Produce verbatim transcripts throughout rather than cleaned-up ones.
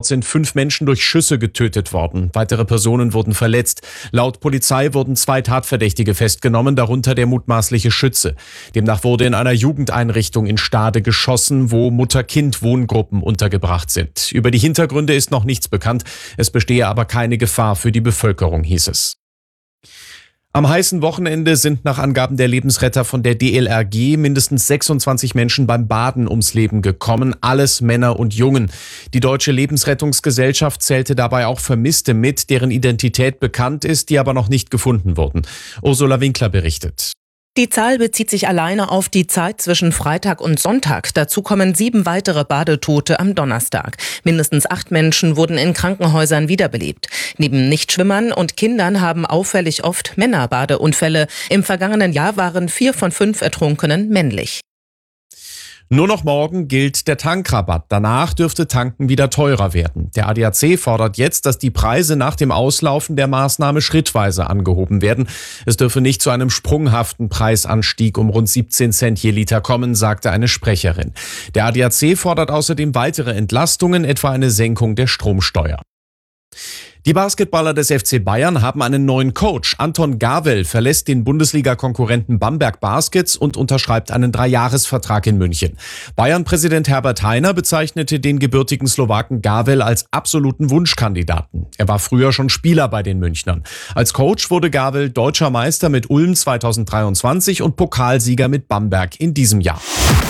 sind fünf Menschen durch Schüsse getötet worden. Weitere Personen wurden verletzt. Laut Polizei wurden zwei Tatverdächtige festgenommen, darunter der mutmaßliche Schütze. Demnach wurde in einer Jugendeinrichtung in Stade geschossen, wo Mutter-Kind-Wohngruppen untergebracht sind. Über die Hintergründe ist noch nichts bekannt. Es bestehe aber keine Gefahr für die Bevölkerung, hieß es. Am heißen Wochenende sind nach Angaben der Lebensretter von der D L R G mindestens sechsundzwanzig Menschen beim Baden ums Leben gekommen, alles Männer und Jungen. Die Deutsche Lebensrettungsgesellschaft zählte dabei auch Vermisste mit, deren Identität bekannt ist, die aber noch nicht gefunden wurden. Ursula Winkler berichtet. Die Zahl bezieht sich alleine auf die Zeit zwischen Freitag und Sonntag. Dazu kommen sieben weitere Badetote am Donnerstag. Mindestens acht Menschen wurden in Krankenhäusern wiederbelebt. Neben Nichtschwimmern und Kindern haben auffällig oft Männer Badeunfälle. Im vergangenen Jahr waren vier von fünf Ertrunkenen männlich. Nur noch morgen gilt der Tankrabatt. Danach dürfte Tanken wieder teurer werden. Der A D A C fordert jetzt, dass die Preise nach dem Auslaufen der Maßnahme schrittweise angehoben werden. Es dürfe nicht zu einem sprunghaften Preisanstieg um rund siebzehn Cent je Liter kommen, sagte eine Sprecherin. Der A D A C fordert außerdem weitere Entlastungen, etwa eine Senkung der Stromsteuer. Die Basketballer des F C Bayern haben einen neuen Coach. Anton Gawel verlässt den Bundesliga-Konkurrenten Bamberg Baskets und unterschreibt einen Dreijahresvertrag in München. Bayern-Präsident Herbert Hainer bezeichnete den gebürtigen Slowaken Gawel als absoluten Wunschkandidaten. Er war früher schon Spieler bei den Münchnern. Als Coach wurde Gawel deutscher Meister mit Ulm zweitausenddreiundzwanzig und Pokalsieger mit Bamberg in diesem Jahr.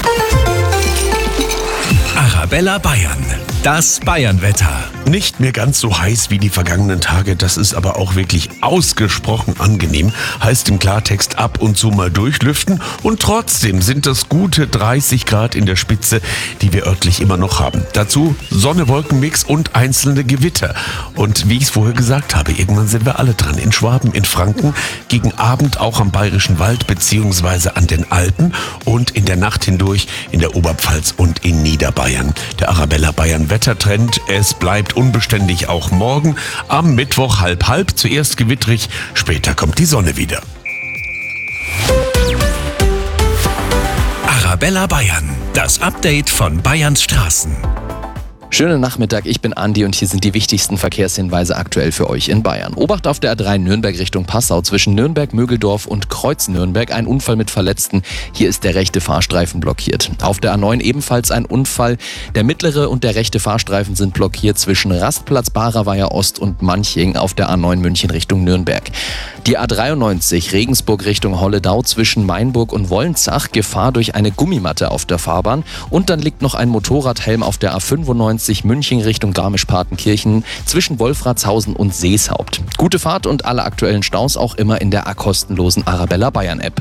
Arabella Bayern, das Bayernwetter. Nicht mehr ganz so heiß wie die vergangenen Tage, das ist aber auch wirklich ausgesprochen angenehm. Heißt im Klartext ab und zu mal durchlüften und trotzdem sind das gute dreißig Grad in der Spitze, die wir örtlich immer noch haben. Dazu Sonne-Wolken-Mix und einzelne Gewitter. Und wie ich es vorher gesagt habe, irgendwann sind wir alle dran. In Schwaben, in Franken, gegen Abend auch am Bayerischen Wald bzw. an den Alpen und in der Nacht hindurch in der Oberpfalz und in Niederbayern. Der Arabella Bayern Wettertrend, es bleibt unbeständig auch morgen. Am Mittwoch halb halb, zuerst gewittrig, später kommt die Sonne wieder. Arabella Bayern, das Update von Bayerns Straßen. Schönen Nachmittag, ich bin Andi und hier sind die wichtigsten Verkehrshinweise aktuell für euch in Bayern. Obacht auf der A drei Nürnberg Richtung Passau zwischen Nürnberg, Mögeldorf und Kreuz-Nürnberg. Ein Unfall mit Verletzten. Hier ist der rechte Fahrstreifen blockiert. Auf der A neun ebenfalls ein Unfall. Der mittlere und der rechte Fahrstreifen sind blockiert zwischen Rastplatz Baraweier Ost und Manching auf der A neun München Richtung Nürnberg. Die A dreiundneunzig Regensburg Richtung Holledau zwischen Mainburg und Wollenzach. Gefahr durch eine Gummimatte auf der Fahrbahn. Und dann liegt noch ein Motorradhelm auf der A fünfundneunzig München Richtung Garmisch-Partenkirchen zwischen Wolfratshausen und Seeshaupt. Gute Fahrt und alle aktuellen Staus auch immer in der kostenlosen Arabella Bayern App.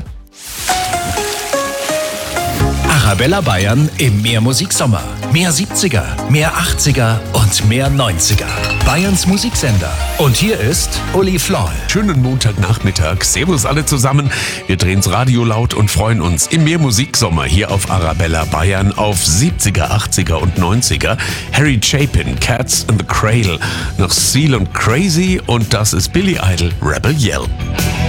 Arabella Bayern im Mehr Musiksommer. Mehr siebziger, mehr achtziger und mehr neunziger. Bayerns Musiksender. Und hier ist Uli Floll. Schönen Montagnachmittag. Servus alle zusammen. Wir drehen's Radio laut und freuen uns im Mehr Musiksommer hier auf Arabella Bayern auf siebziger, achtziger und neunziger. Harry Chapin, Cats in the Cradle, noch Seal und Crazy und das ist Billy Idol, Rebel Yell.